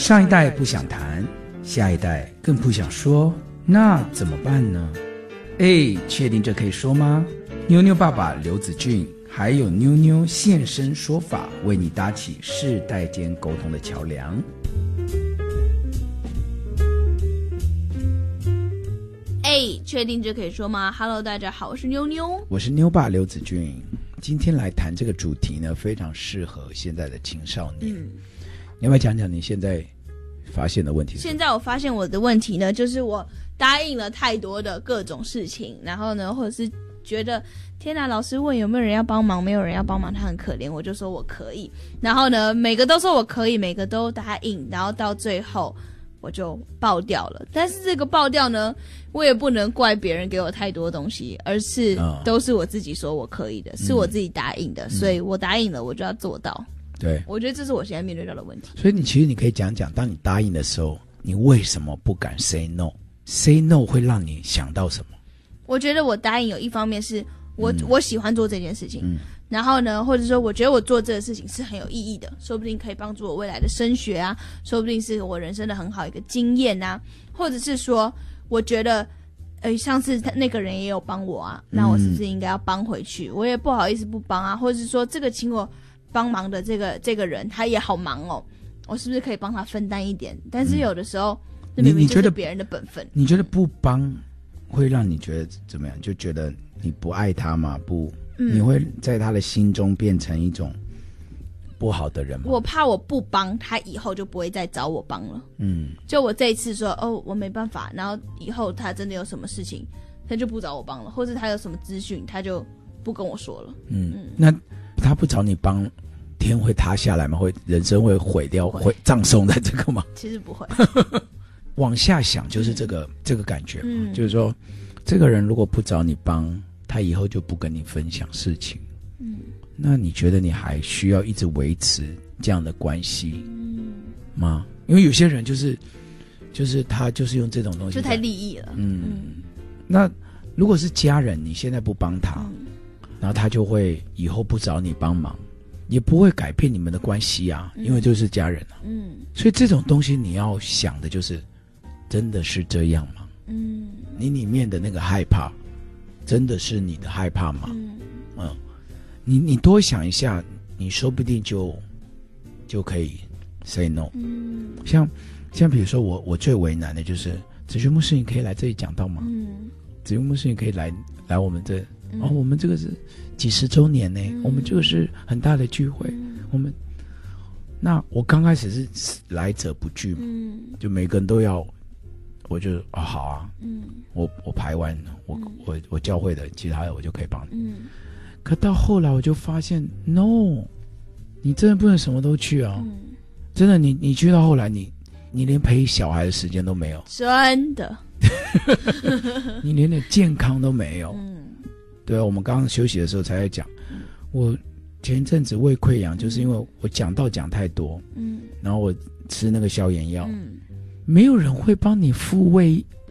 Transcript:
上一代不想谈，下一代更不想说，那怎么办呢？确定这可以说吗？妞妞爸爸刘子俊还有妞妞现身说法，为你搭起世代间沟通的桥梁。 确定这可以说吗？ Hello 大家好，我是妞妞， 我是妞爸刘子俊。今天来谈这个主题呢，非常适合现在的青少年。你要不要讲讲你现在发现的问题是什么？ 现在我发现我的问题呢，就是我答应了太多的各种事情，然后呢，或者是觉得天哪，老师问有没有人要帮忙，没有人要帮忙，他很可怜，我就说我可以。然后呢，每个都说我可以，每个都答应，然后到最后我就爆掉了。但是这个爆掉呢，我也不能怪别人给我太多东西，而是都是我自己说我可以的，是我自己答应的，所以我答应了，我就要做到。 对， 我觉得这是我现在面对到的问题。 所以其实你可以讲讲，当你答应的时候，你为什么不敢 say no？ say no 会让你想到什么？ 我觉得我答应有一方面是我喜欢做这件事情，然后呢，或者说我觉得我做这个事情是很有意义的，说不定可以帮助我未来的升学啊，说不定是我人生的很好一个经验啊，或者是说我觉得上次那个人也有帮我啊，那我是不是应该要帮回去？我也不好意思不帮啊，或者是说这个请我帮忙的这个人他也好忙哦，我是不是可以帮他分担一点？但是有的时候这明明就是别人的本分。 你觉得不帮会让你觉得怎么样？就觉得你不爱他吗？不，你会在他的心中变成一种不好的人吗？ 我怕我不帮他，以后就不会再找我帮了。就我这一次说我没办法，然后以后他真的有什么事情，他就不找我帮了，或者他有什么资讯，他就不跟我说了。 那他不找你帮，天会塌下来吗？人生会毁掉，会葬送在这个吗？ 其实不会。 往下想就是这个感觉嘛，就是说这个人如果不找你帮，他以后就不跟你分享事情。那你觉得你还需要一直维持这样的关系吗？因为有些人就是他就是用这种东西就太利益了。 那如果是家人，你现在不帮他，然后他就会以后不找你帮忙，也不会改变你们的关系啊，因为就是家人啊。所以这种东西你要想的就是真的是这样吗？你里面的那个害怕真的是你的害怕吗？你多想一下，你说不定就可以 say no。像比如说我最为难的就是子轩牧师，你可以来这里讲道吗？子轩牧师，你可以来我们这我们这个是几十周年呢，我们这个是很大的聚会，那我刚开始是来者不拒嘛，就每个人都要，我就好啊，我排完我教会的其他的我就可以帮你。可到后来我就发现 no， 你真的不能什么都去啊，真的你去到后来你连陪小孩的时间都没有， 真的。 你连点健康都没有。对啊，我们刚刚休息的时候才在讲，我前一阵子胃溃疡，就是因为我讲太多，然后我吃那个消炎药，没有人会帮你复位